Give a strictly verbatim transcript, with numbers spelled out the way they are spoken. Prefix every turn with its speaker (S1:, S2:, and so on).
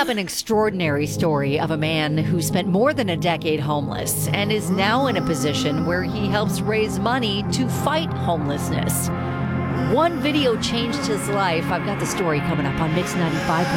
S1: up an extraordinary story of a man who spent more than a decade homeless and is now in a position where he helps raise money to fight homelessness. One video changed his life. I've got the story coming up on Mix ninety-five.